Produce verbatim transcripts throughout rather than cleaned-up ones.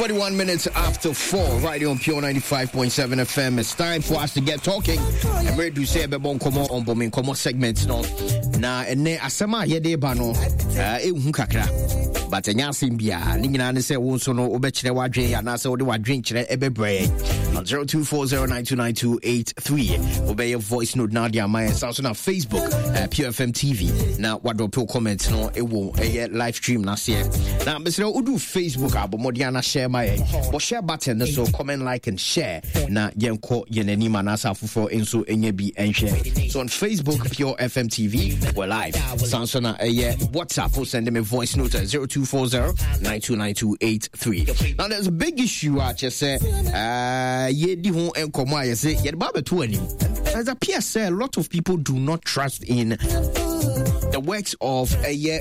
twenty-one minutes after four, right here on Pure ninety-five point seven F M. It's time for us to get talking. I'm ready to say a bit more on bombing common segments. No, na ene asema yede bano eh ehun kakra. But enya simbia ni nyina ne se wo so no obekire wadwen ya na se wo de wadwen kire ebebre on zero two four zero nine two nine two eight three. Obey your voice note now dia my also na Facebook uh, Pure F M T V. Now what do people comment no e wo e live stream na se. Now Mister Udu Facebook abomodiana share my but share button so comment, like and share na yenko yenani manasa fufo enso enye bi enhwe. So on Facebook Pure F M T V we're live. Sansona eh WhatsApp or send them a voice note at zero two four zero nine two nine two eight three. Now there's a big issue I just say uh ye di ho enkomo I say ye ba beto ani. As a P S A, a lot of people do not trust in the works of a year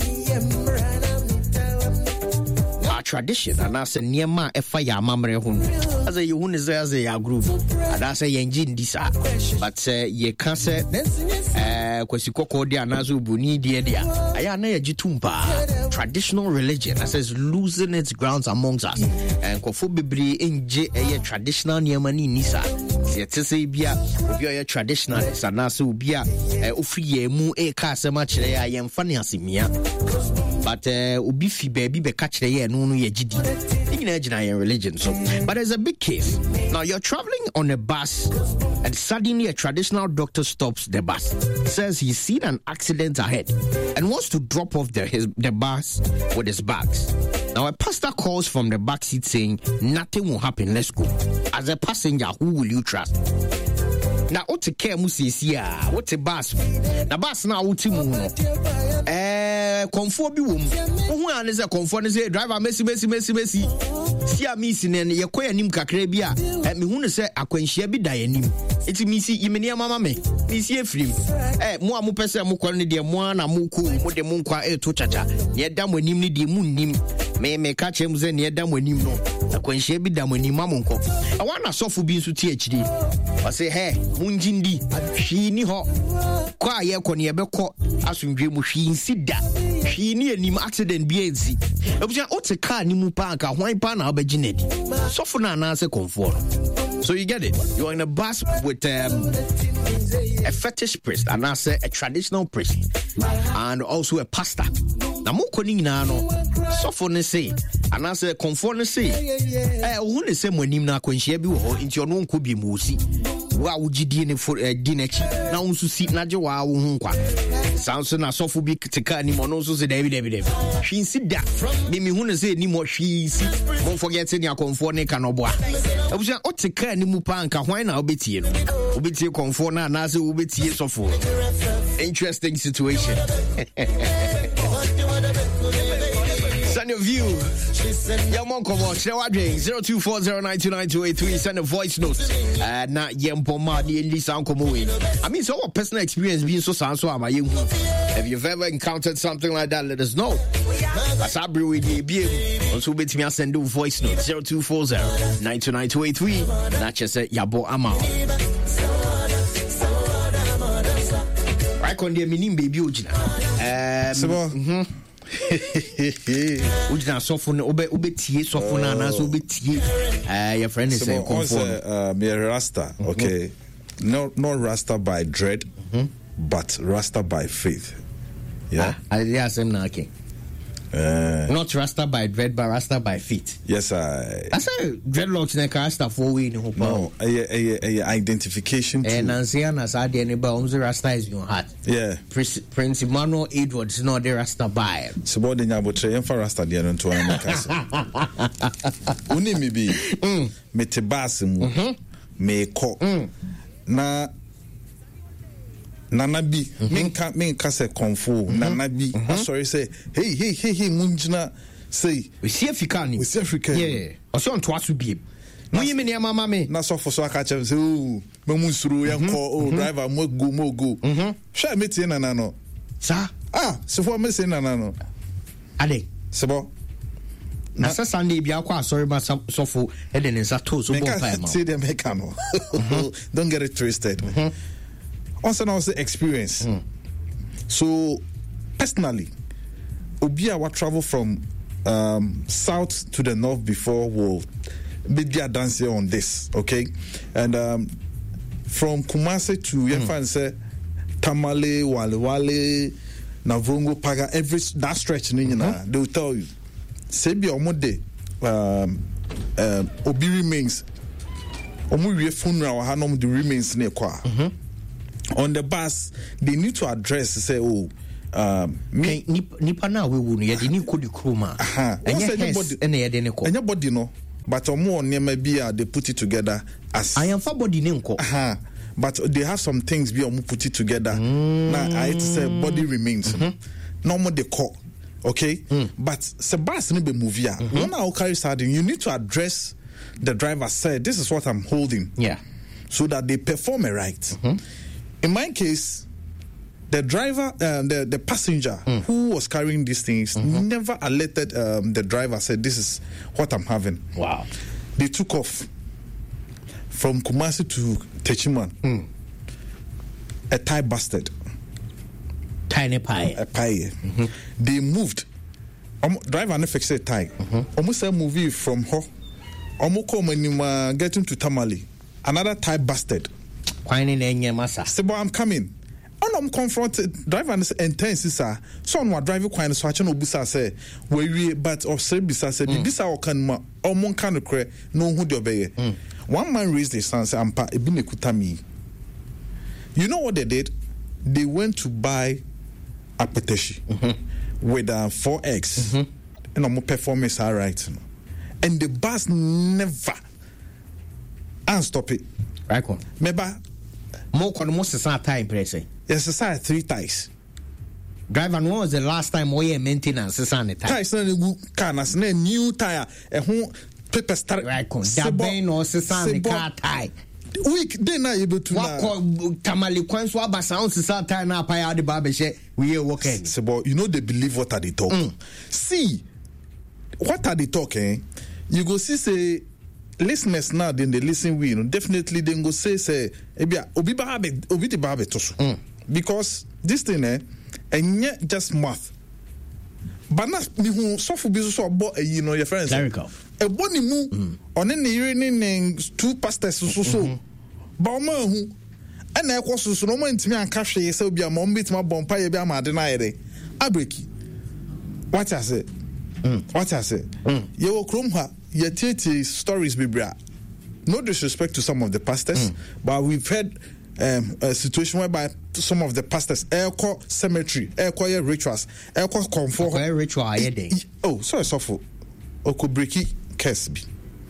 our tradition, and I say niema efa ya mamre hun as a you hun is as a group and I say engine this but uh, ye can say uh kwesi kokko dia nazo buni dia dia aya na ye jitumba traditional religion that says losing its grounds amongst us and kofo bebre enje a traditional niema ni nisa ye tese bia obi o traditionalist and na so bia ofri mu e ka asema kire ya ye mfa ne asemia. But uh, ubi fi baby be catch the year no no ye gidi. In religion so. But there's a big case. Now you're traveling on a bus and suddenly a traditional doctor stops the bus. Says he's seen an accident ahead and wants to drop off the his, the bus with his bags. Now a pastor calls from the back seat saying nothing will happen, let's go. As a passenger, who will you trust? Now what to care musisi ah what a bus na bus na wuti mu no eh comfort bi wo mu hu an say comfort say driver messi messi messi messi si a miss ne ye koya nim kakra bi a me hu ne say akwanhia bi da yanim iti misi yimene mama me misi efrim eh mo a mo pese mo kwal ne de mo na mo ku mo de mo nkwa e to chacha ye da mo nim ne de mo nim me me ka chem ze ne da mo nim no akwanhia bi da mo nim ma mo nko I want sofu bi nso ti achidi I say hey munjindi hwi ni ho kwa ye ko ne be ko asundwe mu hwi nsida hwi ni anim accident bi ensi ebuja o te car ni mu pa nka hwan pa na obaginedi sofu na na say comfort. So you get it. You're in a bus with um, a fetish priest and I say a traditional priest and also a pastor. Na mo koni na no sofu ne say and I say comfort ne say eh who ne say monim na kwanhia bi wo ho nti ono nko bi mu si wa wugidie ne for di na chi na unsu si na je wa wo hu kwa sanso na sofu bi tika ni mo no so se David David hwi si da me me hu ne say ni mo hwi si mo forget ni akomfo ne kanoboa abuja o tika ni mu pa nka hwan na obetie no obetie komfo na na se obetie sofu. Interesting situation. Send your view. Your mom come on. zero two four zero nine two nine two eight three. Send a voice note. Uh, na yempoma di endi sound come away. I mean, so what personal experience being so sound so am I? If you've ever encountered something like that, let us know. As I brew with you, also bet me send a voice note. zero two four zero nine two nine two eight three. That's just a yabo amount. Right on the minim baby ojina. Um. Mm-hmm. Ujina sofo na obe obetie sofo na na so obetie eh your friend is saying comfort uh me rasta okay not not rasta by dread mm-hmm. but rasta by faith yeah ah, yeah same na okay uh, not rasta by dread but rasta by faith. Yes I I say dreadlocks na rasta for we ni hopa no a a identification too. And Nancy na sa de ne ba umzo rasta is your heart. Yeah Prince, Prince Emmanuel Edwards no the rasta by so bo de nyabo tre yemfa rasta de no to an kasa uni mi bi me te bas mu me ko na Nana bi minka minka se konfo Nana bi sorry say hey hey hey hey munjina say we see African we see African yeah also on to asu bi mu yimi ne mama me na so for so aka chem say oh me munsuru yan ko oh driver mo go mo go sha me tie nana no sa ah so for me say nana no ade sebo na sa Sunday bi akwa sorry ma so for e de nsa to so bo pa ma say them make no don't get it twisted. Also now say experience. Mm. So personally, Obia wa travel from um, south to the north before will be their dance here on this, okay? And um, from Kumasi to mm. say Tamale, Wale Wale, Navrongo, Paga, every that stretch, mm-hmm. they will tell you. Sebi Omode, um, um, Obi remains. Omu funeral hanom the remains near kwa. On the bus, they need to address say, oh, um, me nipa na we wunu ye ni ko di kroma. Aha. Anybody, anybody no. But omo on maybe they put it together as I am for body ne nko. Aha. But they have some things be omo put it together. Mm. Now I hate to say body remains. Mm-hmm. No more the call. Okay? Mm. But Sebastian be movie. Mm-hmm. When I carry sardine, you need to address the driver said, this is what I'm holding. Yeah. So that they perform it right. Mm-hmm. In my case, the driver, uh, the, the passenger mm. who was carrying these things mm-hmm. never alerted um, the driver, said, this is what I'm having. Wow. They took off from Kumasi to Techiman. Mm. A tie busted. Tiny pie. A pie. Mm-hmm. They moved. Um, driver never fixed a tie. Mm-hmm. Almost a movie from her. Omoko manima getting to Tamale. Another tie busted. Sebo, I'm coming. And I'm confronted. Driver is intense, sir. So I'm driving quite so I can obusa say where we but of service said this our can ma omon can cre no who de obey. One man raised his son say ampa ebine kutami. You know what they did? They went to buy a peteshi mm-hmm. with uh, four eggs. Mm-hmm. And I'm performance all right. And the bus never and stop it. Right on. Meba more con most of time press. Yes, sir, three ties. Driver, when was the last time we maintenance is on the tire? Ties no can as new tire a whole paper start right on. That bane or the car tie. Week they not able to what Tamale Quans Waba sounds is our time up by the barbershop. We are working. Sebo, you know they believe what are they talking. Mm. See, what are they talking? You go see say listeners now then they listen we you know, definitely then go say say ebia obi ba be obi the ba be to so because this thing eh and just math but na me hu so for bi so bo you know your friends e boni mu on ne yire ne two pastors so so ba ma hu ana ekwo so so no ma ntimi anka hwe say obi am on bitima bompa ye bi am ade na yere abreki what I say Mm. What I say? Mm. You will chrome her. Your stories be bra. No disrespect to some of the pastors, mm. but we've had um, a situation whereby some of the pastors air call cemetery, air call rituals, air call comfort. Air ritual, oh, sorry, so for Okubreki Kesby.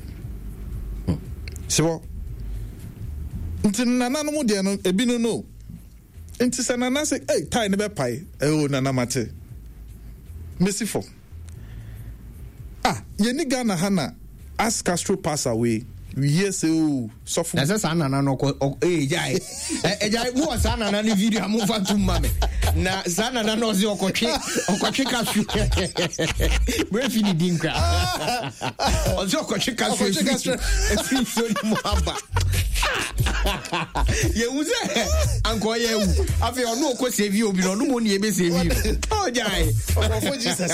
So, until Nana no dia no ebi no no. Until Sanana say, hey, tie never pie. Oh, Nana mate. Merciful. Ah, yeni Ghana hana as Castro pass away. We hear say oh suffer. That's a nana no eh jai. Eh jai mu sana na ni video mu fa tu mame. Na sana na no se okotwe okotwe Castro. Where fini dinkra. Ozo okotwe Castro. Okotwe Castro. Efi so ni mu aba. Ye uze anko ye wu. Afi onu okọ save obi no nu mo ni e be save. Oh jai. For Jesus.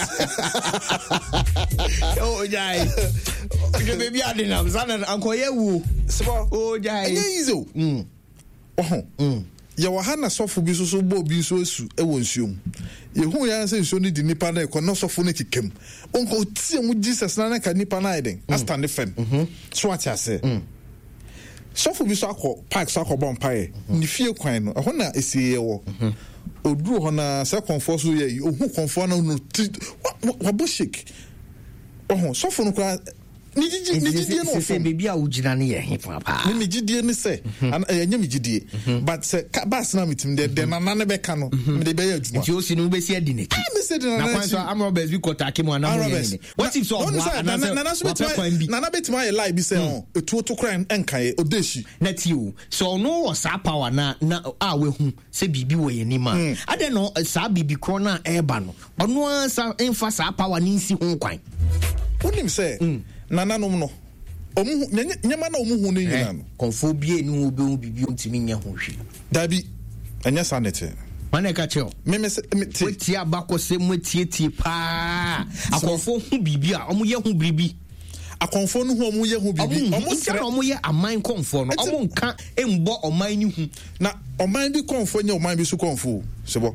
Oh jai. Je baby adina sana anko ye wu. Oh jai. Ezo. Mm. Oh. Mm. Ye wa hana sofo bi so so bo bi so asu e won nsuom. Ye hu ya se nsuo ni di nipa na e ko no sofo ne kikem. Onko tie mu Jesus na na ka nipa na eden. Stand fem. Mhm. So what ya say? Mm. Sofo bi so akọ park so akọ bon pae. Ni fie kwan no. Ho na esie wo. Mhm. Oduru ho na se comfort so ye. Ohu comfort na no. Wa bo shake. Oh, sofo no kwa ni gidi ni gidi no se baby a ugina ne ye papa ni gidi ne se an enya me gidi but se bas na mitim de de nana ne be ka no me de be ya adwuma ti o si no be si adi ne ti na kwan so am robbers bi kota ke mo na mo ye ne what if so nana nana so betima nana betima ye lie bi se on etu to kran enkan odeshi na ti o so no o sa power na na a we hu se bibi wo ye ni ma ade no sa bibi kro na e ba no ono sa emfa sa power ni nsi hu kwan unim se nana no no omu nyama na omu hu ne nyina no konfo bie ni obi obi bi ontimi nya ho hwe dabi anya sanete Mane ka cheo. Me me me ti. Weti abako se mu tie pa. Akonfo hu bibi a omo ye hu bibi. Akonfo no hu omo ye hu bibi. Omo sere omo ye aman konfo no. Omo nka embo oman ni hu. Na oman bi konfo nya oman bi su konfo. Sebo.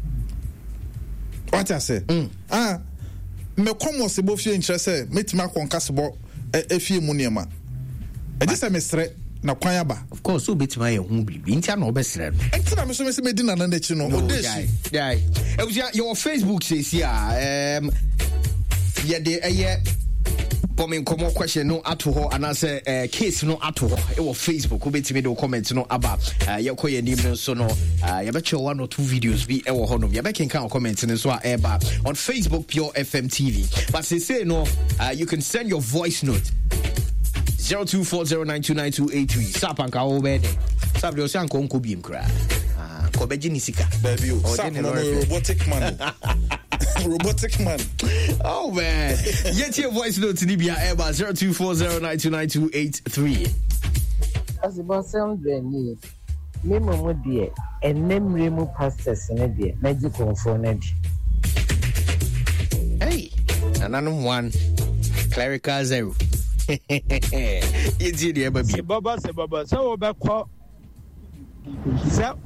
What I say? Mm. Ah, me komo sebo fie interest metima konka sebo e fie mu niema. E just say me sere na kwan aba. Of course, so betima ye hu bibi. Ntia na obesere no. Entina me so me se me di na na chi no. Odeshi. Yeah. E was your Facebook says here um yeah the eh bombing come question no ato ho and say uh, case no ato ho e wo Facebook wo betimi do comment no aba uh, ye koye nim no so no uh, ye beche one or two videos bi e wo ho no ye beken kan comment no so a eba on Facebook Pure F M T V but say say no uh, you can send your voice note zero two four zero nine two nine two eight three sapanka wo be dey sabde o san ko nko biem kra ah ko beji ni sika baby o sap no robotic man robotic man. Oh man. Get your voice note to D B I Eba zero two four zero nine two nine two eight three. As about some day, Memo dear, and name remove pastors in a dear, magical for Ned. Hey, another one, clerical zero. It's the baby. Baba, say Baba, so back call. So,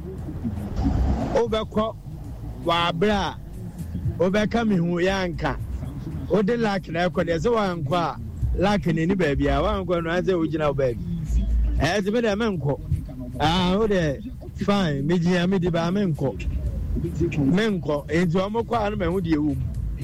over call, Wabra. Obeka mi hu yanka ode lak na ekode ze wanko a lak ni ni baby a wanko no aze ugina baby eh ze me de menko ah ode fine me ji me di ba menko menko enti omoko anu me hu de ewu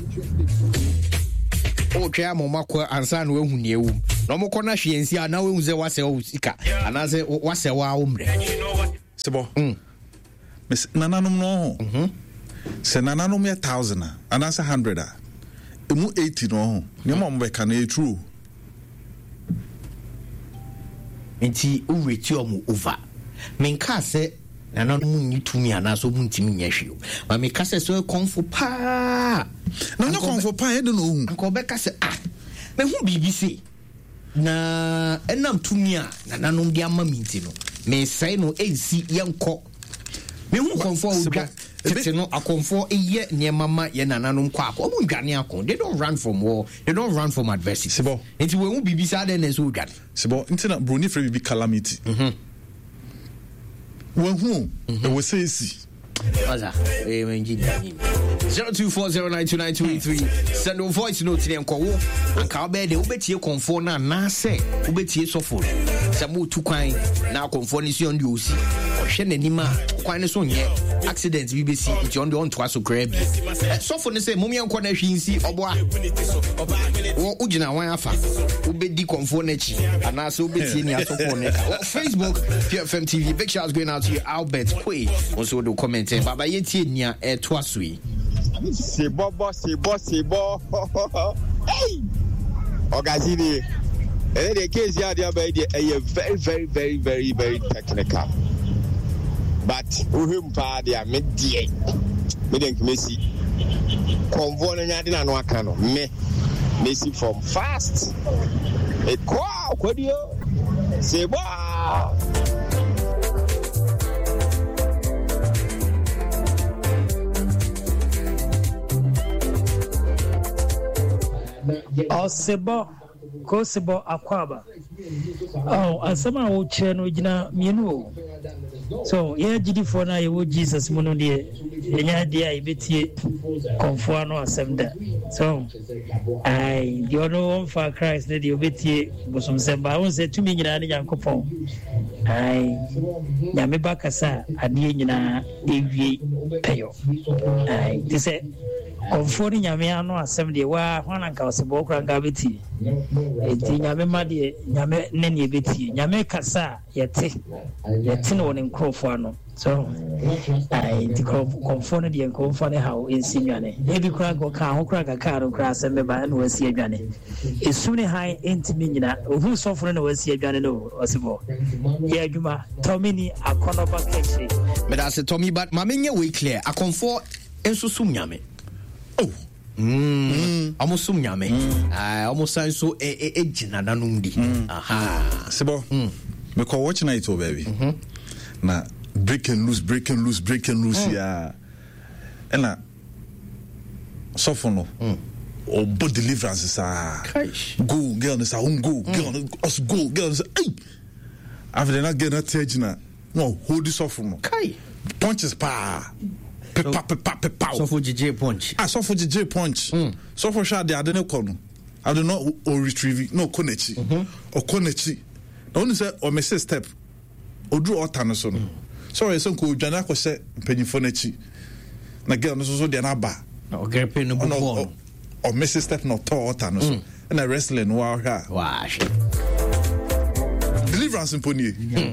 o twa amomako ansa no ehu ne ewu na omoko na hwensi a na wehu ze wase o sika ana ze wase wa omre sebo mm miss nananom no mhm se nananom ya thousand and as a hundred emu eighty no ne mo mbe ka na true enti o reti omo over menka se nananom ni tumi ana so muntimi nyahwe ma meka se so konfo pa na no konfo pa e de no hu anko be ka se ah me hu B B C na enam tumi a nananom dia ma minti no me sai no ezi yenko me hu konfo udwa tete no akonfo eye niemama ye nananom kwa akọ omo dwane akọ they don't run from war, they don't run from adversity. Sebo enti we hu bibi sa den so dwane sebo intina broni free bibi calamity mhm we hu e we say si aza e menji ni zero two four zero nine two nine two eight three send your voice note ni enko wo anka obe de obetie konfo na na se obetie sofo samu tu kwan na konfo ni si on di osi ohwe n'anima kwan ne so nye accident B B C nti on the on to aso grab sofo ne say mum yenko na hwinsi oboa wo ugina wan afa obedi konfo na chi ana so obetie ni asofo ne Facebook Pure F M T V. Big shouts going out to you Albert Kwe also do comment baba yetie nia e to aso yi Sebo, sebo, sebo. Hey! Ogazini. And the case here, they are very, very, very, very, very technical. But uhum pa they are media. Me denk Messi. Convo na nyadi na no aka no. Me Messi from fast. E kwa kwadio. Sebo. Osebo Kosebo Akwaba. Oh, asama wo che no gina mienu. So, ye gidi for na ye wo Jesus mono de enya de ai betie konfo no asemda. So, ai the ono one for Christ de betie bosom semba won se tumi nyina ne Yankopon. Ai nyame bakasa ade nyina ewie peyo. Ai dise konfo ni nyame ano asem de wa hwana nka osebo kra nga beti enti nyame ma de nyame ne ne beti nyame kasa yete yete no ne nkrofo ano so ai di konfo ne de konfo ne hawo ensi nwane e bi kra go ka ho kra ga ka ro kra asem be ba na wasi adwane esu ne han enti mi nyina ohu sofo ne wasi adwane no osebo ye adwuma tomini akono ba keche me da se Tommy but ma menye we clear akonfo enso sum nyame. Oh, mm, almost some yame. I almost sound so a agina nanundi. Aha, Sebo, me call watch night, oh baby. Na break and loose, break and loose, break and loose, mm. yeah. And uh, so for no, mm. or but deliverance ah, go girl, this ah, go girl, us go girl, hey. After that, get that stage na, no hold this off for no. Punches pa, pepa pepa pepa. So for J J punch. Ah, so for J J punch. Mm. So for sure, they are the corner. I don't know or retrieve no konechi or konechi. The only say or miss step or draw out so no. So I say ko jana ko say penny fonechi. Na girl no so dey na ba. No girl penny no bo. Or miss step no tall out so. And I wrestling wow ha. Wow. Deliverance in pony.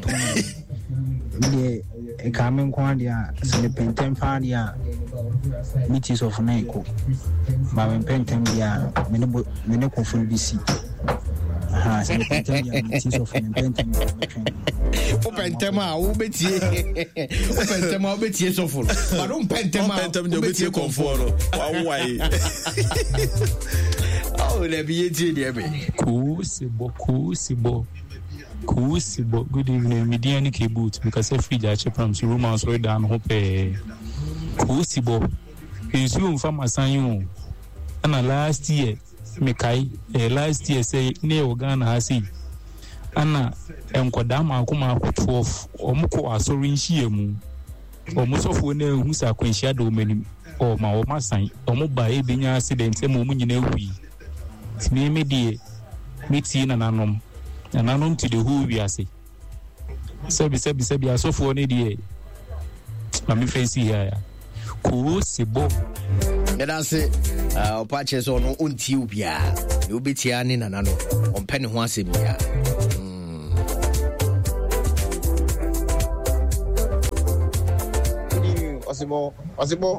The coming quandia, the pentem padia, meets of Naiko. But pentem dia, Menoko full B C. Ah, so pentem meets of pentem. Open tema, Ubeti, open tema, Betty so full. But don't pentema, pentem, the Betty comfort. Why? Oh, there be a dear baby. Cool, Sibo, cool, Sibo. Kusibo, good evening, Mediani Kibut, because I free that from Rumors right down hope. Kusibo, is you from Masanyu. And last year, Mekai, last year say, Neo Ghana Hasi. Anna, and Kodama Kuma twelve, or Muko Asorin Shiemu, or Musofone Musa Queen Shadow Many, or Maoma Sign, or Moba being accident, and Mumunine we. Name dear, meet in an anom. And I know to the who we are say. Sebi sebi sebi aso for any day. Mami fancy here. Cool sibo. Let us say, uh, patches on Untubia. You'll be tianing and ano on penny once in here. Osibo, Osibo.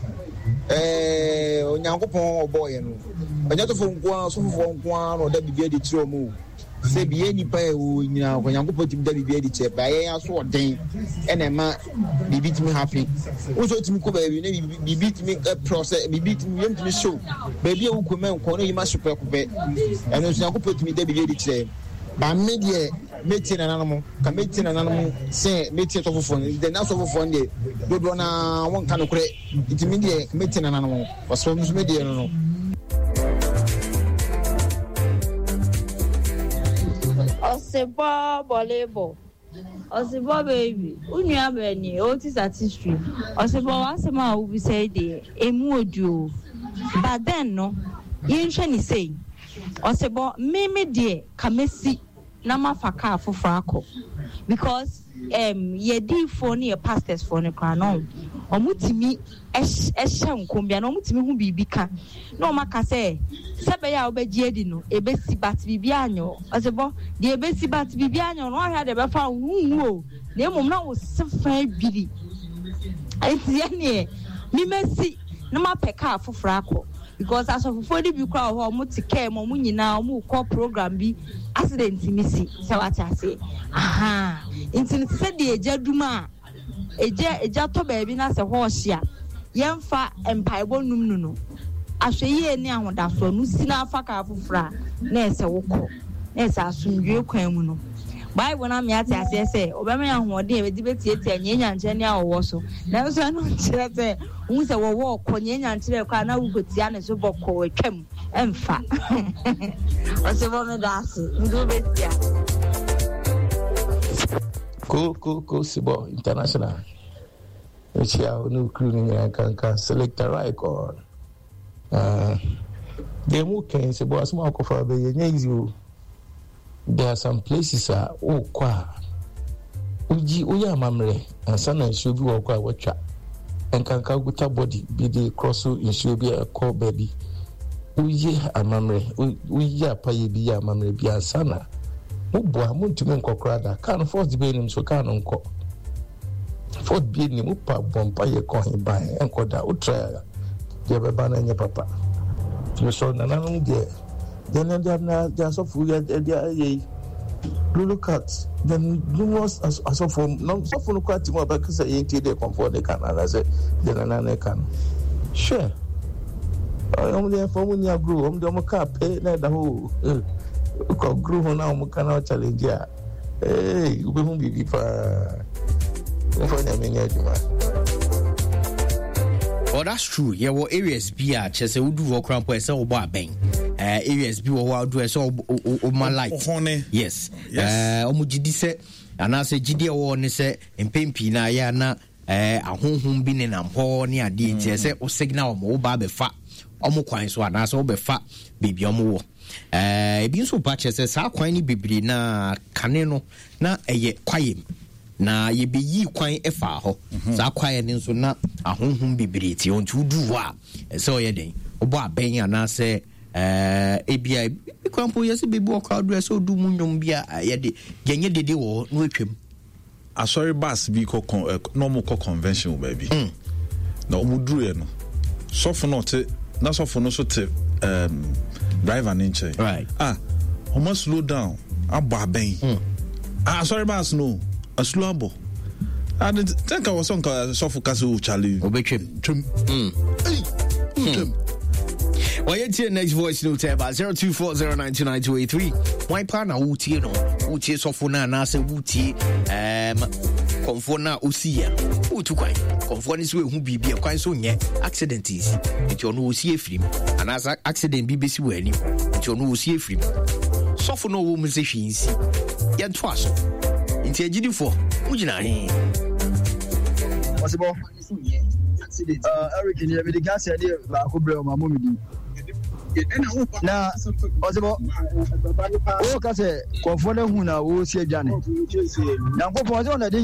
Eh, Onyankopon boy no. Onyato fo nko so fo nko no da bibia di tiro mu. Se biye nipa e wo nyina Onyankopon tim da bibia di che ba ye aso oden e na ma bibi timi happy. Wo so timi ko ba bi na bibi timi process bibi timi yem timi show. Ba bi e wo ko men ko no yima super ko be. E no Onyankopon timi da bibia di che. Ba me de meeting na nanamu ka meeting na nanamu se meeting to fofo de na so fofo de dodo na won kan kure itimi de meeting na nanamu waso musu me de no no Osebo bolebo Osebo baby unua be ni o ti satisfy Osebo wasema wo bi say de emu oduo but then no yin hwe ni say Osebo meme de kamesi na mafaka afofrako because um ye di for ne pastors for ne kra no omutimi ehye nkombia no omutimi hu bibika na o maka say sebe ya obeji edi no ebesi bat bibia anyo Osebo de ebesi bat bibia anyo no ahia de be fa hu o na emom na wo sefa biri ayi ne mi mesi na mapeka afofrako because as of for the bi kwa ho mo tike mo mo nyina mo ko program bi accident misi se wata se aha intin se de ejaduma eja eja to ba bi na se ho hia yemfa empaibo num nu no ahweye ni ahodaso no sina afaka afofra na ese wokọ na ese asumdwe kwan mu no Bible na me ate ase se obema ya hoode e be tietie nyenya nche ne awo so na so no nche se hu se wo wo konyenya nche kwa na wugotia ne so bokọ atwam emfa ose bo me das ndo betia ko ko ko sibo international echia onu crew ni kan kan select a record uh demo ken sibo asma ko fa be yenya easy. There are some places uh oh kwa uji uya mamre and sana should be kwa wacha and kan ka guta body be the cross in should be a call baby uye amamre uya paye bi ya mamre bi asana mubo amuntumi nkokrada kan force be nim so kan nko force be nim upa bompa ye ko hin ban enkoda utra je be bana nye papa so na nanu de then they are they are so full they are look at then numerous as as of no so for no quite more because they they comfort they can as say then na can sure I'm there for when you grow I'm the car pay na the whole ko grow na mo kana challenge ya eh ube mu bibi pa Therefore, I mean, well, that's true. Yeah, well, areas be a chess, would do walk around, so about bang. Areas be what do I saw my light. Yes, yes. Omujidi said, and I said, G D O, and say, and Pimpina, Yana, a home bin in a horn near D T S or signal more baby fat. Omo kwan so ana so be fa baby omo wo eh bi nso pa chese sa kwan ni bibiri na kane no na eye kwayem na ye be yi kwan efa ho sa kwaye ni nso na ahonhom bibiri ti on tudu wa so ye den obo aben ana se eh ebia kwan po ye se bebi o crowd dress o du munyom bia ye de genye dede wo no atwam asori bus bi ko normal ko convention baby na omudru ye no so for not that's all for no so to um driver ninche right ah I must slow down abba ben mm. ah sorry boss no a slow abo I didn't think I was on so for casu Charlie obetwem twem mm twem well you hear next voice note about zero two four zero nine two nine two eight three why partner utie no utie so for na na say utie um konfo na osia utu kwan konfo ni so ehu bibia kwan so nye accident is nti ono osie firim anasa accident bi besi wani nti ono osie firim so for no wo mu se hwinsi ye to aso nti agidifo mugina he possible accident uh Eric ni e be gas ya dey ba ko bre o ma mo mi di na possible o ka se konfo na hu na wo sie dwane na nkofo o na dey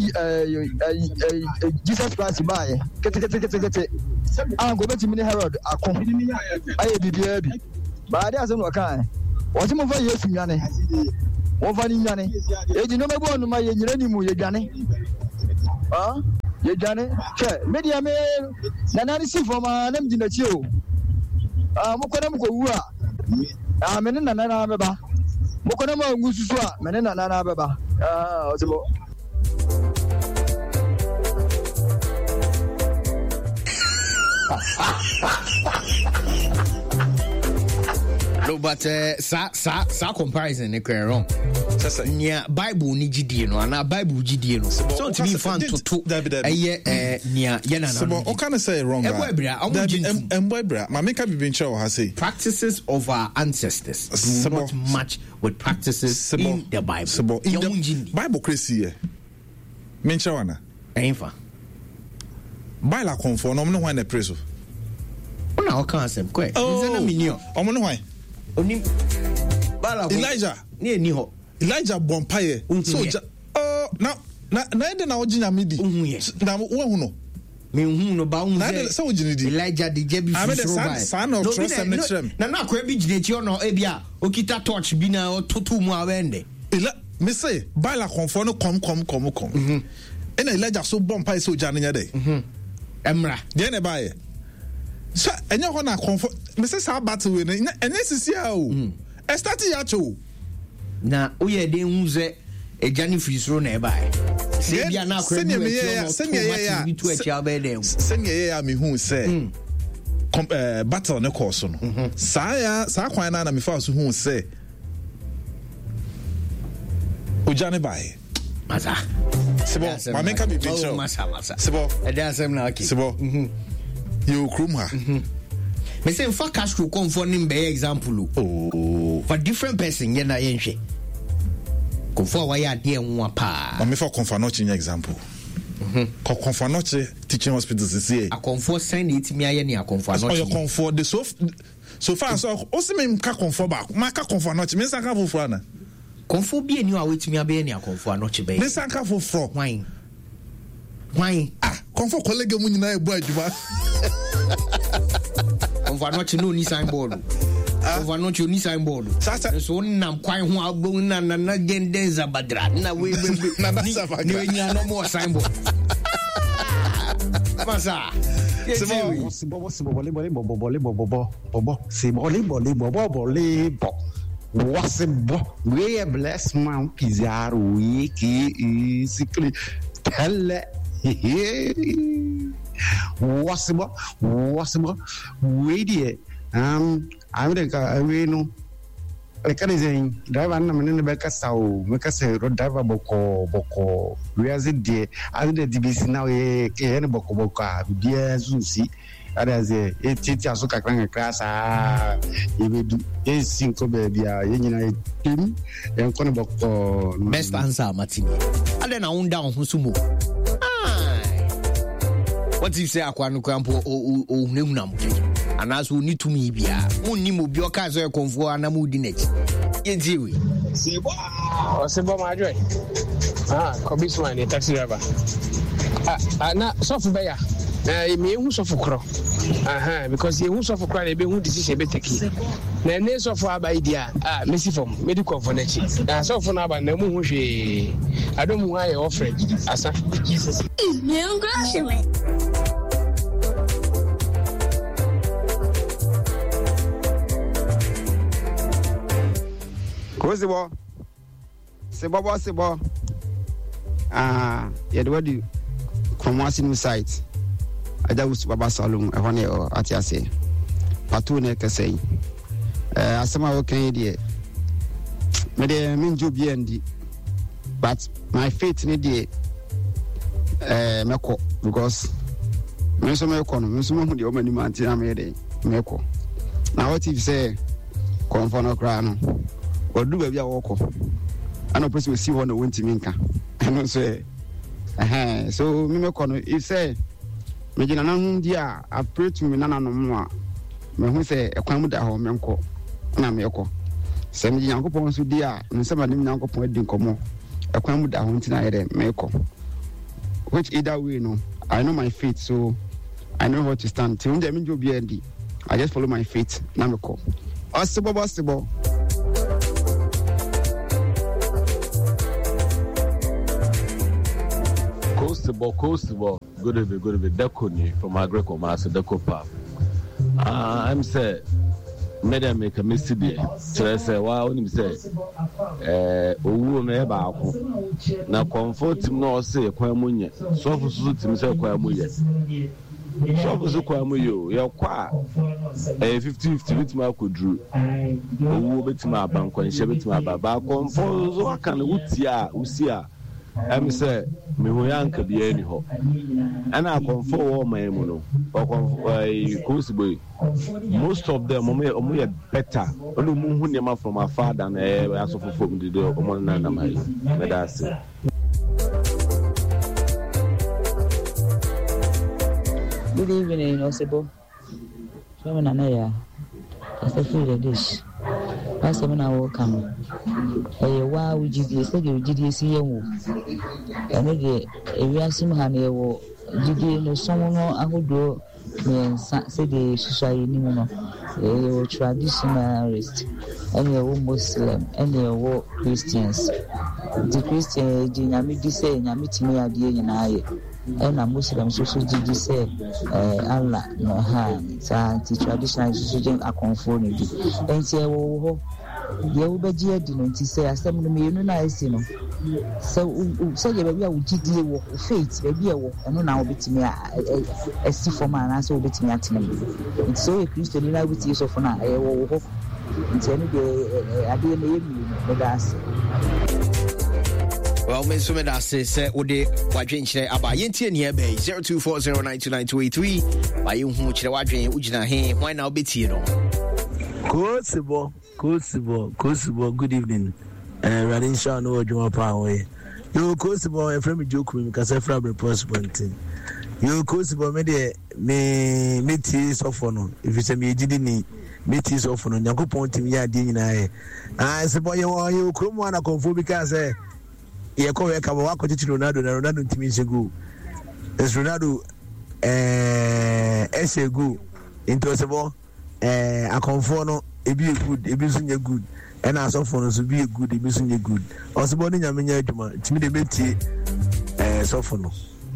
Jesus Christ ba ye kete kete kete kete an go beti mini Herod akon aye bibia bi ba dey ase no kan o ti mo fa Yesu nwane wo fa ni nwane e di no mebo no ma ye nyira ni mu ye dwane ah ye dwane che media me na na si for ma na mdi na chi o ah mo kwana mo ko wu a ah me na na na beba mo kwana mo ngususu a me na na na beba ah ozibo no but uh, sa sa sa comparison ne kwen wrong sasa nia Bible ni gidie no ana Bible gidie no so to be fan to to eye eh nia ye na na so o can say wrong e boy bra o em boy bra ma make be nche o ha say practices of our ancestors do not match with practices in the Bible so in the Bible crazy here me nche wana enfa Bible conform no no wan e preso una o kan asem kwe nze na minio o mo no wan onim bala Elijah ni eni ho Elijah bompaye so oh na na na ende na ojinya midi na wo hu no me hu no ba hu na so ojini di Elijah de jebi fusro bai son of trust and netrem na na kwa bi jine ti ono e bia okita torch bi na ototo mu awende ila me say bala konfo no kom kom kom kom mhm ena Elijah so bompaye so jana nya dey mhm emra de na bae so enya ho na comfort me say sa battle we na enya sisi a o e start ya cho na oye de hunze e jani frisro na e bae se bia na akwa bi no se me ya bi to achi abe dem se me ya me hu say battle ne course no sa ya sa kwan na na me fa so hu say o jani bae maza sebo ma me ka bi bi cho masa masa sebo e da sem na okay sebo mhm you krum ha me say for Castro come for nim be example oh for different person ye na ye nhwe ko for wa ya de enwa pa ma me for Confanochi nya example mhm ko Confanochi teaching hospitals is here akonfo send it me aye ne akonfanochi oh your comfort the so so far so o se me ka comfort ba ma ka Confanochi me san ka fofo na konfo bi eni a wetimi abe ne akonfanochi be me san ka fofo why why ah konfo colleague mu nyina e bu adwuma konfanochi no ni signboard konfanochi ni signboard so nam kwan ho agbo na na na gendenza badra na we we na na sabaga ni nya no more signboard masa c'est bon c'est bon c'est bon bolé bolé bon bolé bon bon bon c'est bolé bolé bon bolé bon what's bon we bless man pizarro we ki sikli telle what's bon what's bon we die um I would I we no like anything driver na me ne be kasa o me kasa road driver boko boko we as it dey as the D B C now e e ne boko boko a bia zunsi ada ze e titi aso kakra kakra sa e bedu e cinco be bia ye nyina e tim e nko ne boko best answer Martini ada na unda ho sumo what if say akwa no kwampo o o hunahunam anaso ni tumi bia munni mo bi o ka so e konfo anamu di nechi yenziwe sebo o sebo ma joy ah kobi so ni taxi driver ah na sofu be ya eh me hu sofu kro aha because ye hu sofu kro na be hu decision be take na ne sofu aba dia ah mesi form medical for nechi na sofu na aba na mu hu hwe adomu ha ye offer asa jesus me hu grace me Sebo Sebo Sebo Sebo ah yeah the word from one site ada us baba salon e hone o atiase patu ne kese eh asema wo kan die me de minjo bi andi but my faith ne die eh meko because me so meko no me so mo de o mani manti na me de meko na what if say konfo no kra no odu ba bia woko ana person see one won't minka no say eh so me me kono if say me gina na hu dia I pray to me nana no mo a me hu say ekwan mu da ho me nko na me yeko say me Yankopon so dia me say ma nim Yankopon adi nkomo ekwan mu da ho ntina yede me yeko which either way no I know my faith so I know how to stand till me jo bi andi I just follow my faith na me ko Osibo Osibo Coastable, coastable. Good evening, good evening. Dekoni from Agreko Master Deko Park. Ah, I'm say, Madam make a mistake. So I say, wow, when you say, eh, owu me ba ako. Na comfort him no say kwamunye. So for suit him say kwamunye. So for so kwamuyo, ya kwa eh fifty fifty bit ma kodru. Owu betima abankwa nche betima baba comfort so aka na utia, usia. I'm say me ho yanka bia ni ho ana konfo wo man mu no o konfo coast boy most of them omo omo better onu mu hu ne ma from my father na e asofo fom de do omo na na mai me da say good evening Osebo so na na ya asa feel the dish asa me na wo kam eh wa ujidi se ge ujidi si yenwo ene ge ewiasim ha na yewo jidi no somo no ahodo me se de susai ni mu no eh traditionalist ene yewo muslim ene yewo christians the christian ji nyame di se nyame timi ade nyina aye ena muslim so so jidi se eh Allah no ha sa traditional so so akonfo ni di enti yewo ho ye wo beji adi no nti say asem no me na esi no so so ye bia wo gidie wo faith bia wo eno na wo betimi esi form ana so wo betimi atene nti so ye Christian ni na wo ti so for na e wo ho nti eno de ade na ye mi no da ase well me so me da ase say wo de wadwen kire aba yentie ne ebe zero two four zero nine two nine two eight three ba ye hu kire wadwen ugina he why na wo betie no Kosibo, Kosibo, Kosibo, good evening. Uh, Radin Shaw, no, Juma Power. You Kosibo, a friend joke with me because I feel prosperity. You Kosibo, me, me, me, tears of honor. If you say me, didn't me, tears of honor, Yanko Pontim, ya, dinner. I say, boy, you come on a conform because eh, you come a Kawako to Ronaldo, and Ronaldo to me, go. As Ronaldo, eh, essay go into a sebo. Eh, a conforno, it be good, it be so good, and as often as be good, it be so good. Also, born in a mania, to me, the betty, eh, sofano.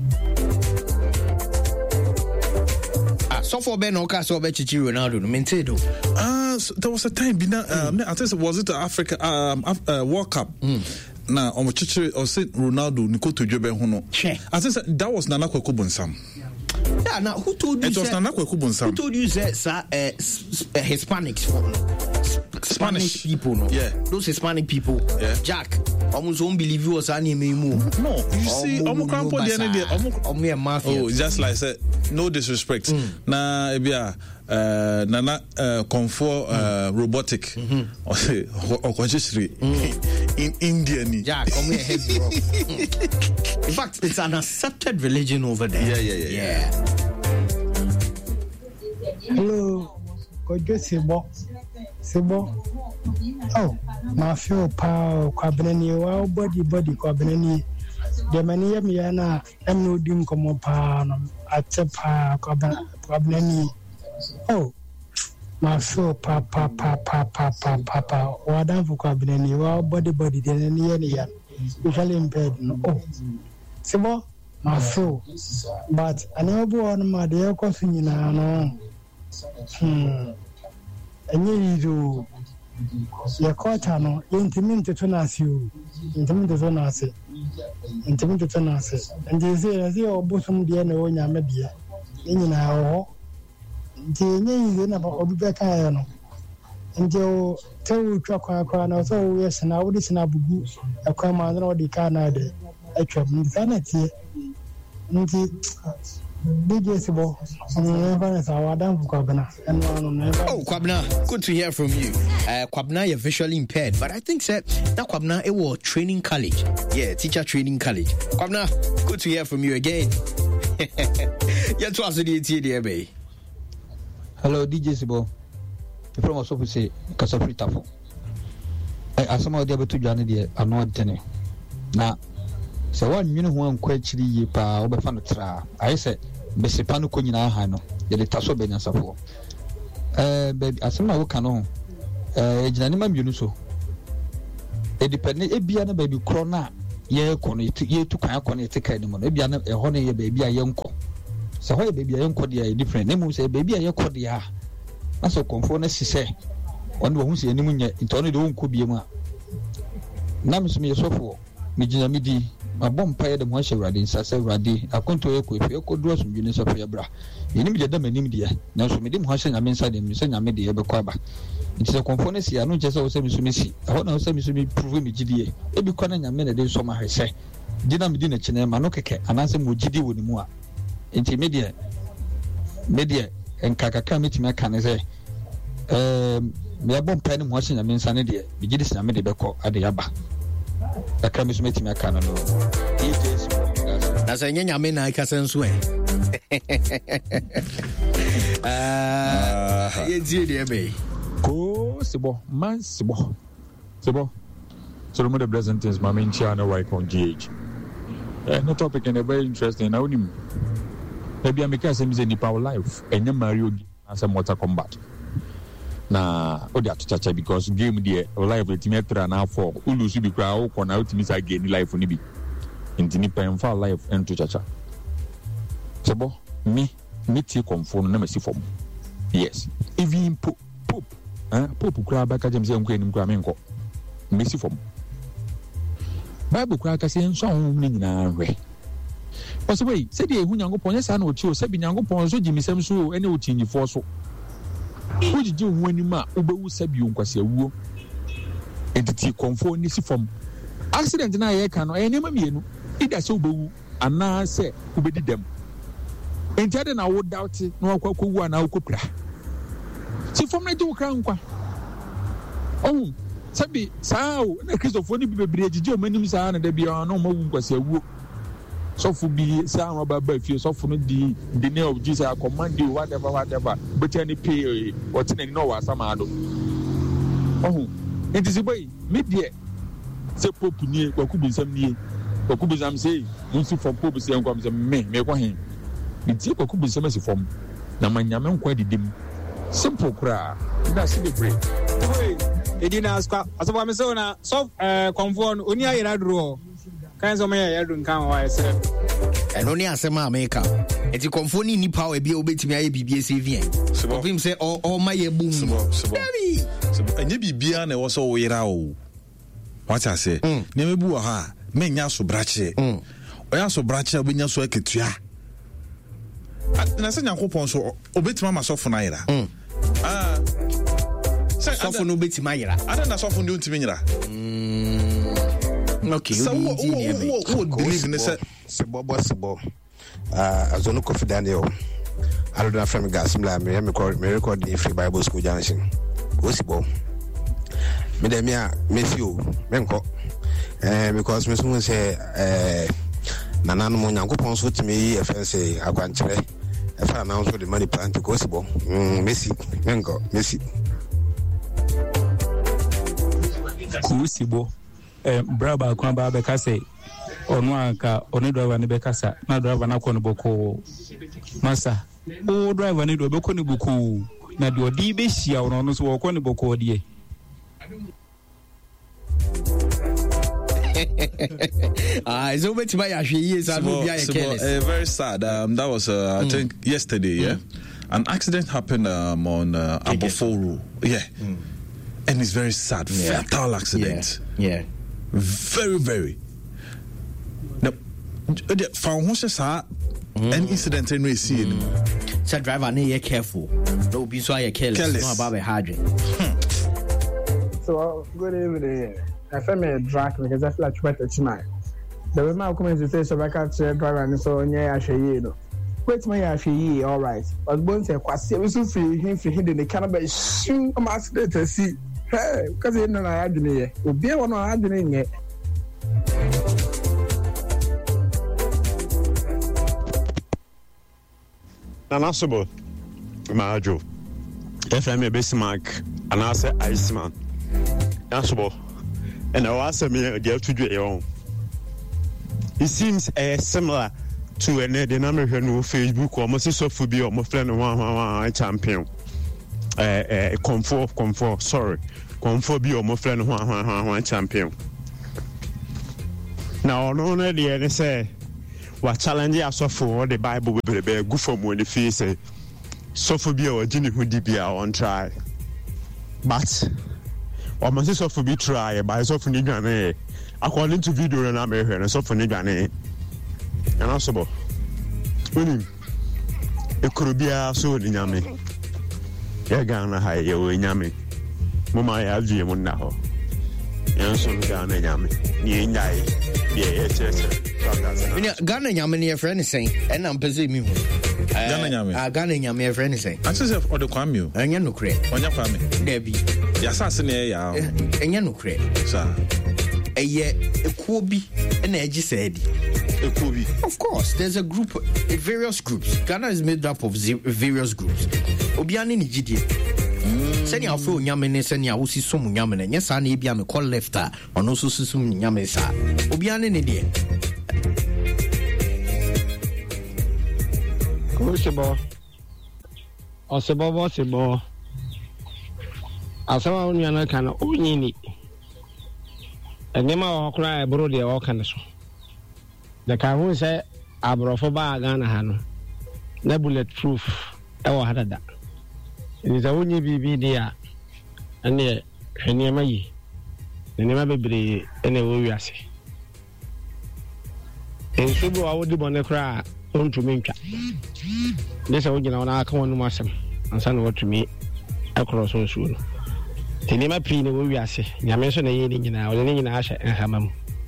Ah, so for Ben Ocaso, Betty Ronaldo, Mentedo. Ah, there was a time, um, I think was it Africa, um, uh, World Cup. Na omochichi or say Ronaldo Nikoto Jobe Hono. I think that was Nana Kwekubonsam. Yeah, now who told you? It was Nana Kwekubonsam. Who told you that uh, Hispanics? Spanish, Spanish people, no? Yeah. Those Hispanic people. Yeah. Jack, almost won't believe you was any more. No, you see, I'm grandpa the end Oh, just like I said, no disrespect. Mm. Na, ebia, uh, nana, uh, comfort, uh, mm. robotic, mm-hmm. or consciously mm. in India. Jack, come here, heavy rock. In fact, it's an accepted religion over there. Yeah, yeah, yeah. yeah. yeah. Hello, Kojo Sibo. Sibo. Oh, my feel power, Quabenani, wow, body, body, Quabenani. The many of me, and I am no doom come up at a pa, Quabenani. Oh, my feel papa, papa, papa, papa, what I'm for Quabenani, wow, body, body, then any year. Usually in bed, no. Oh, Sibo, my feel. But I never born my dear cousin, you know. Hmm. And you your quarter no intimate to us you intimate to us intimate to us and they say as you bosom dear no nya media in our the name in about Obeka and you tell Chaka Kwana so yes and I would listen up a command or the Canada a trap insanity and Oh, Kwabna, good to hear from you. Uh, Kwabna, you're visually impaired, but I think sir, that Kwabna it was training college. Yeah, teacher training college. Kwabna, good to hear from you again. Yeah, to us the T D B. Hello, D J Sibo. The from us office say Kasafri Tafo. I as some of the able to join the I'm not telling. Now, so one you know one question ye pa obefano tra. I said Besipano Kunina Hano, the Tasso Benasafo. Uh, baby, as some of Cano, uh, Janima Munuso. A dependent, a biana baby crona, ye corny, ye to Kayakon, take anymore, a biana, a honey, a baby, a young co. So, why baby, a young cordia, different name, say, baby, a young cordia. That's a conformist, she say. One won't see any moon yet, it only don't could be a man. Namis me a sofa, Mijina Midi. My bomb paid the Moshe Radin, Sasa Radi, a contour if you could draw some units of your bra. You need them and India. Now, so medium Hoshin, I'm inside him, send a media Bequaba. It's a conformity, I know just also Miss Missy. I want to say Miss Me proving me G D A. Every corner a minute, there's some I say. Dinner Medina China, Manoke, and answer Mujidi with Mua. Intermediate media and Kakaka meet me, can I say? Um, me a bomb pen washing a means an idiot. Begidis and Medibeco at the Yaba. I can't miss me. I can't know. That's a young man I can't swear. Ah, it's dear me. Go, Sibo, man, Sibo, Sibo. So, the present is my main channel, right on G H. No topic and a very interesting. I only maybe I make a semi in power life and you Mario as a motor combat. Na odi atochacha because game there life the team extra na for ulusu bi kra wo kona ultimate again life ni bi intini pen fa life ento chacha sebo me me ti confirm na mesi form yes even pop pop eh pop kra ba ka jam se nko enim kra me nko mesi form bible kra ka se nso ho ni nyina hwe also wait say the ehu nyankopon yesa na ochi o se bi nyankopon so jimisem so ene otinyifo so Would you do when you ma Ubu Sabium Quasiawoo? Entity conform this from accident and I can any mammy, it has Ubu, and now say Ubi did them. And then I would doubt it, no Kwaku and Alcopra. See from my two crown. Oh, Sabi, Sao, the case of one bridge, Joe, many San, and there be no more Quasiawoo. So for be sound about if so for the the name of Jesus I command you whatever whatever but any pay what in no some ado oh it is a way media say pope ni kwaku bi sam ni kwaku bi sam say nsi for pope say nkwam say me me kwa hin nti kwaku bi sam si form na manyame nkwa didim simple kra na celebrate wey edina aska aso me so na so eh conform oni ayira duro kan so me ya dun kan wa ese and only asema America eti konfoni ni power bi obetimi aye bibie C V N so him say all all my boom so so enye bibia na wo so wo yira o what I say ne mebu ha menya so brache oya so brache obenya so aketua na se nyankopon so obetima masofo na yira ah sɔfo no bɛtumi ayera ada na sɔfo no ntumi nyera okay so wo wo believe ne sɛ sebɔbɔ sebɔ ah azono Kofi Daniel alodana from gas mla me record me record in Free Bible School Junction wo sebɔ me dem ya me fio me nko eh because me so say eh nananu mo Nyankopɔn so timi yi efense akwankyere efa announce the money plant ko sebɔ mm Messi me nko Messi ku sebɔ eh braba kwa ba be ka say onu anka onu driver ne be kasa na driver na ko no boko masa o driver ne do be ko ne boko na de odi be hia ono no so ko ne boko odi ah is over to buy a years I no be a careless very sad um that was uh, I mm. think yesterday yeah mm. an accident happened um, on uh, Aboforo yeah mm. and it's very sad yeah. fatal accident yeah, yeah. very very now found who says an incident in we see mm. so driver need be careful no be so careless no about hydrate so good evening I feel me drag because I feel like better tonight the way my comment say so back at driver and so nya ahwe no wait my ahwe all right but bon say kwase we so free him free him the cannabis shoot am accident see hey because you know na adwene ye obi e wono adwene nye Nanasubo Majo F M Bismarck and I say Iceman Nanasubo and I was a mere dear to do your own. It seems uh, similar to a dynamic no Facebook or Mosisophobi or Moflan one champion. Uh, comfort, comfort, sorry, comfort be or Moflan one champion. Now, on only the say what challenge us for the Bible will be good for when the fee say Sophobia or Ginny who D B are on try. But or must Sophobia try by Sophony according to video and American and Sophony Gane and also winning it could be a so in Yami. Yagana high yo in Yami. Mama have you now. Yanson Ghana Yami. Yay, yeah, Ghana Yamani, your friend is saying, and I'm busy me. Ghana Yami, Ghana Yami, your friend is saying, I just have order Kwamu, and you know, create on your family. Debbie, the assassin, and you know, create, sir. A year, a Kobe, and Edgy said, a Kobe. Of course, there's a group, various groups. Ghana is made up of various groups. Obiani Nijidi. Send your phone, Yamene, send your Usi Sum Yamene, yes, I need to call left or no Susum Yamesa. Obiani Nidia. Crucible. Osebo, Bossibo. As someone you can only it. And then my cry, Brody, all kinds of. The Kahoon said, Abrofoba Ghana Hano. No bulletproof. Ever had that. It is only B B there, and there, and near my, and never be any way we are say. And so I would do on the cry, on to me. This original, I come on, Massam, and send what to me across so soon. The name of Pina, we are say, you mentioned a year in our living in Asha and Hamam.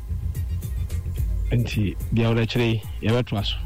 And see the other tree, ever to us.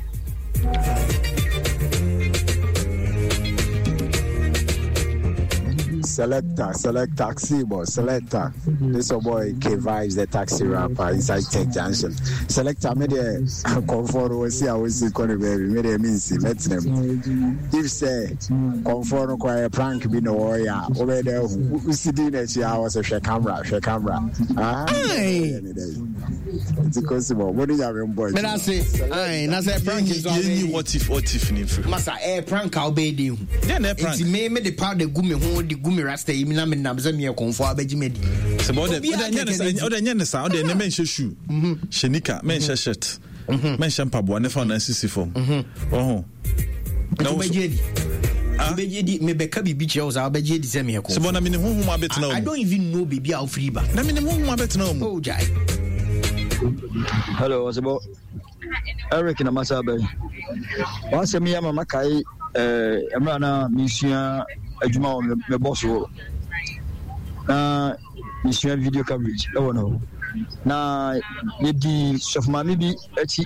Selector, select taxi boss, selector. This old boy K Vibes, the taxi rapper inside Tech Junction. Selector, made a comfort or see how we see Connie baby, made a means, met them. If say comfort or a prank be no warrior over there, we see dinner, she was a share camera, share camera. Ah, it's a consumer. What do you have in boy? But I say, I that's a prank is already what if, what if, Massa, a prank, I'll be you. Then a prank. It's me, the powder gummy, who the gummy rasta, you mean, I'm in Namzamia comfort, Benjamin. It's about the Yanasa, the mention shoe, Shenika, mention shirt, mention Pabua, and found a sissy form. Oh, no, maybe Kabi Beach house, I'll be J D Semia. So, I mean, whom I bet now. I don't even know baby out free back. I mean, whom I bet now. Oh, Jai. Hello, what's about Eric in a Masabe? Once a Miyama Makai, Emrana, Misia, Ejuma, the boss. na yɛsua video coverage ɛwɔ no na yɛdi sɔfomame bi akyi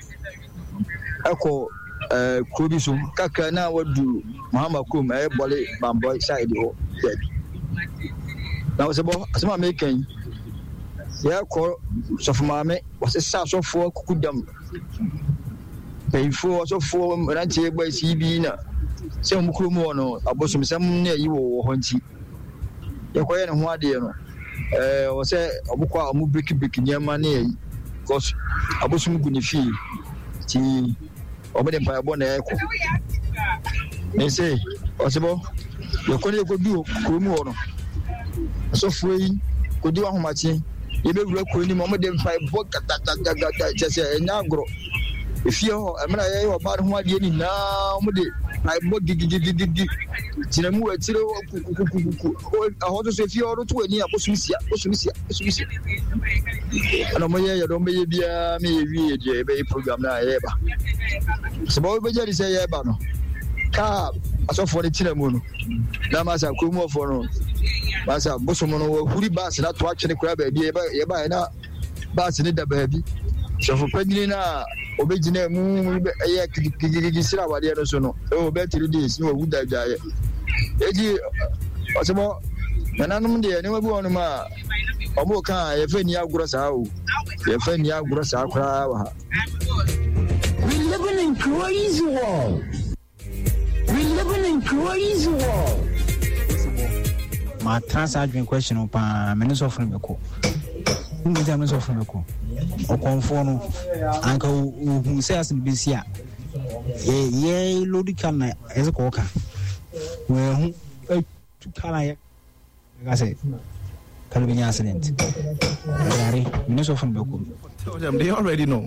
ɛkɔ kuro bi so kakra na wadu Muhammad Kum ɛyɛ bɔle bambɔ side hɔ baabi na wɔsɛ bɔ asɛm a meka yi yɛkɔ sɔfomame wɔsesa asɔfoɔ kukudam pɛyifoɔ asɔfoɔ mmeranteɛ bɔ asi bi na sɛ ɔmo kurom hɔ no abosomsɛm ne ayi wɔ wɔ hɔ nti yɛkɔyɛ ne ho adeɛ no ɛɛ wɔ sɛ ɔmokɔ a ɔmo birikibiriki nneɛma ne ayi because abosom gu ne fie nti ɔmo de mpaebɔ na ɛkɔ ne sɛ ɔsɛ bɔ yɛkɔ ne yɛkɔdu kurom hɔ no asɔfoɔ yi kɔdi ahomakye yɛbɛwura kuro ni mu ɔmo de mpaebɔ gagadagada kyɛ sɛ ɛnyɛ agorɔ efie hɔ ɛmena yɛyɛ ɔbaa ne ho adeɛ nyinaa ɔmo de mpaebɔ gigigigigi gyina mu akyire kukukukuku ɛhɔ nso efie hɔ no to ani abosom sia abosom sia abosom sia ɛna ɔmo yɛ yɛ dɛ ɔmo bɛyɛ biara ma yɛwie deɛ yɛbɛyɛ program no a yɛreba sɛ bɛ wobɛgya de sɛ yɛreba no kaa asɔfoɔ no kyerɛ mu no na masa kurom hɔfoɔ no masa bosom no wɔhuri baase no ato atwene koraa baabi yɛbaeɛ na baase no da baabi sɔfo panyini no a obɛgyina mu ɛyɛ kikikiki sira awadeɛ no so no ɛwɔ bɛɛ three days ne wawu da adwaeɛ ɛgyi ɔsɛ bɔ nananom deɛ nneɛma bi wɔ nom a ɔmo ka a yɛfɛ nni agorɔ saa o yɛfɛ nni agorɔ saa koraa wɔ ha. We living in crazy world. We living in crazy world. Ma trans adwin question pa me no so from meko. Mu jam no so from meko. O konfo no anka hu say as bi si a. Ye ye logical na e ko ka. We hu e tu kala ye. Ga say can be an accident. Yari me no so from meko. Tell them they already know.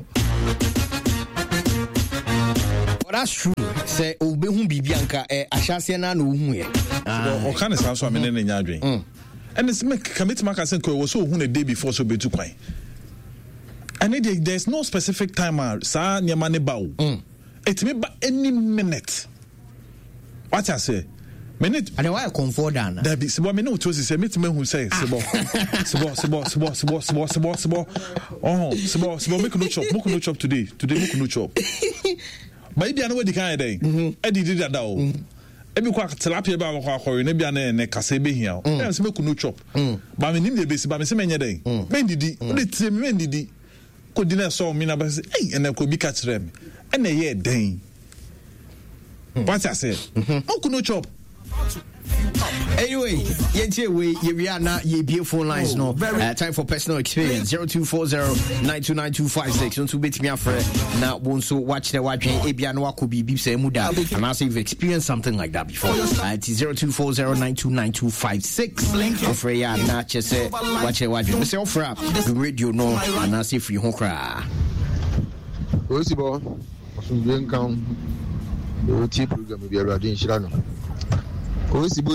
Well, that's true. Say obe hu bibianka eh ahyase na na ohu ye. O kan say so amene na nya adwen. And it's make commit maka say ko so ohu na day before so betu kwan. And there's no specific timer sa nyama ne ba o. It may ba any minute. What I say? Minute and why comfort dan. There be sebo me no to say me me hu say sebo. Sebo sebo sebo sebo sebo sebo sebo. Oh, sebo sebo make no chop, make no chop today. Today make no chop. But if you know what the kind of day, I did that now. Every quack tilapia ba kwa kwa ne bia na ne kasa be hia. Eh se me kunu chop. Ba me nim de besi ba me se menye day. Men didi, le tie me men didi. Ko di na so me na ba se, eh ene ko bi ka kire me. Ene ye den. What I say? Mo kunu chop. Anyway, yentie we we are now ye beautiful lines no. Uh, time for personal experience zero two four zero nine two nine two five six. Don't bet me afre na wonso watch the watch ebia no akobi bi say muda. And I say you've experienced something like that before. Uh, it's zero two four zero nine two nine two five six. Ofre ya na che say watch the watch. Me say ofre the radio no and I say free ho kra. Osibo osunje nkan o ti program bi Awurade nhira no. Osibo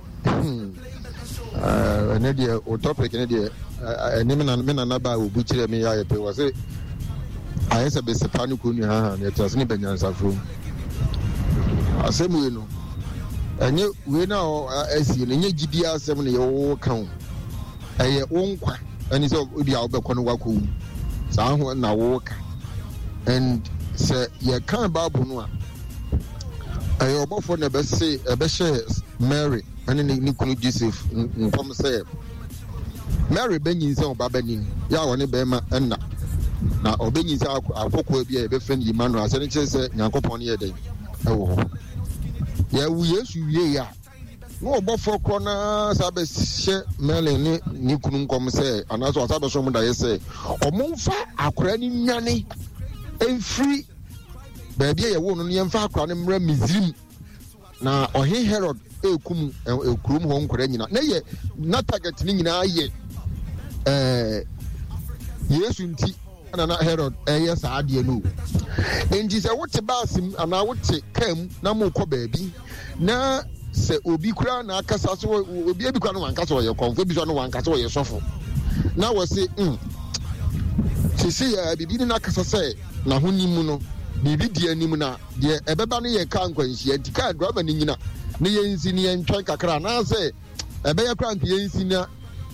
uh ne dia o topic ne dia ene me na me na ba obu kire me ya yepe wo se ayesa be se panu ko nu ha ne tase ne banyansafo asemu yi no enye we na asi ne nye gidi asem ne ye wo kan eye wo nkwa ani so obi a obekọ no wako sa ho na wo ka and se ye kan babu no a ayo obofo ne be se e be share Mary and ni kunu Joseph nkom say Mary benyin say oba banin ya woni be ma enna na obenyin say akokọ bia e be friend Emmanuel ase ne che say Nyankopon ye den e wo ho ya wu Yesu wie ya no obofo kro na sa be she Mary ni ni kunu nkom say anaso sa be so mu da ye say omumfa akora ni nyane enfri baby ye wo no ne mfa akora ne mra Misrim na ohe Herod ekum ekurum ho nkora nyina na ye na target ni nyina ye eh Yesu nti na na Herod eh sa ade no enji se wote basim ana wote kam na mo kọ baabi na se obi kura na akasa so obi ebi kura no wankasa ye konfo bi so no wankasa ye sofo na wo se mm sisi ya bibi ni na akasa se na honimu no bibi di anim na de ebeba no ye ka nkwanhia antika drama ni nyina ne yensi ne yentwa kakra na se ebe ya kra nke yensi na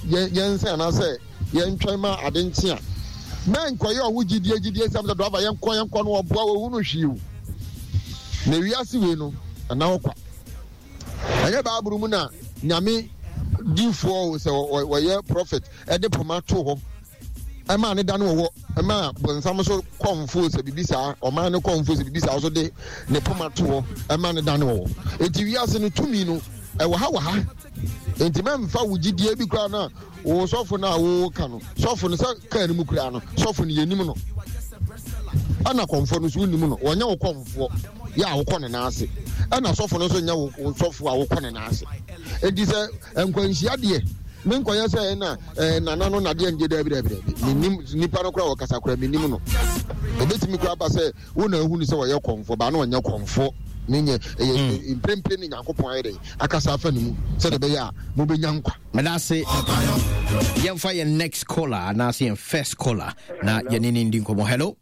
yɛn sɛ anaasɛ yɛn twɛn ma ade nkye a mɛ nkɔyɛ ɔwo gyidie gyidie sɛm sɛ driver yɛn kɔ yɛn kɔ no ɔboa wɔ hu no hwii o na wiase wei no ɛna ɔkwa ɛnyɛ baaburu mu na nyame difoɔ sɛ wɔyɛ prophet ɛde poma to hɔ ɛma ne da no wɔwɔ ɛma bɔnsam so kɔmfo sɛ bibi saa ɔman ne kɔmfo sɛ bibi saa so de ne poma to hɔ ɛma ne da no wɔwɔ eti wiase no tumi no ɛwɔ ha wɔ ha enti mɛmfa wo gyidie bi koraa na wo sɔfo no a woka no sɔfo no sɛ kaa no mu koraa no sɔfo no yɛnim no ɛna kɔmfoɔ no so wonim no wɔnyɛ wo kɔmfoɔ yɛ a wokɔ ne n'ase ɛna sɔfo no nso nyɛ wo sɔfo a wokɔ ne n'ase enti sɛ nkwanhyia deɛ me nkɔyɛ sɛ na nana no nadeɛ ngye daabi daabi daabi menim nnipa no koraa wɔkasa koraa menim no ɛbɛtumi koraa ba sɛ wo na ahu no sɛ wɔyɛ kɔmfoɔ baa na ɔnyɛ kɔmfoɔ menyɛ ɛyɛ mprempren ne nyankopɔn ayɛ dɛ akasa afa ne mu sɛde bɛyɛ a mobɛnya nkwa mede ase yɛmfa yɛ next caller anaasɛ yɛn first caller na yɛne ne ndi nkɔmmɔ hello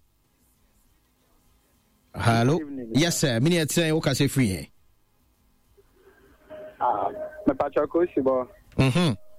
hello yes sir mene ɛtɛ woka sɛ firi yɛ mepatwa kɔsi bɔ